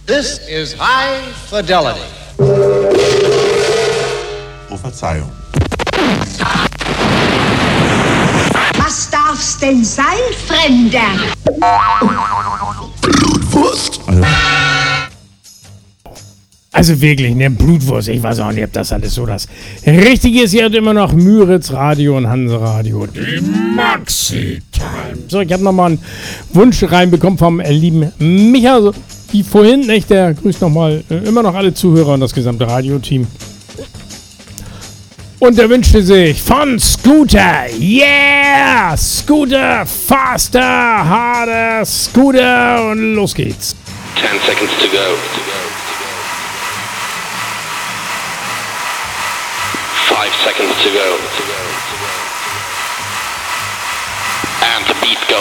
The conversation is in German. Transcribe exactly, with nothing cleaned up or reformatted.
This is High Fidelity. Oh, Verzeihung. Was darf's denn sein, Fremder? Blutwurst. Also, also wirklich, ne, Blutwurst. Ich weiß auch nicht, ob das alles so das Richtige ist. Ihr habt immer noch Müritz Radio und Hanse Radio. Die Maxi-Time. So, ich habe nochmal einen Wunsch reinbekommen vom lieben Micha. So, wie vorhin, nicht? Der grüßt nochmal äh, immer noch alle Zuhörer und das gesamte Radioteam. Und er wünschte sich von Scooter, yeah, Scooter, faster, harder, Scooter und los geht's. Ten seconds to go. Five seconds to go. And the beat goes.